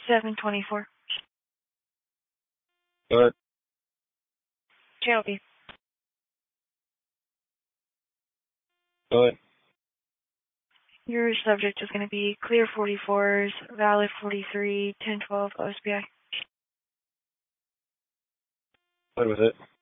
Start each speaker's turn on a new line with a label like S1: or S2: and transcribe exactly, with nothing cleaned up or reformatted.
S1: seven twenty-four.
S2: Go ahead.
S1: Channel B.
S2: Go ahead.
S1: Your subject is going to be clear forty-fours, valid forty-three, ten twelve, O S B I.
S2: What was it?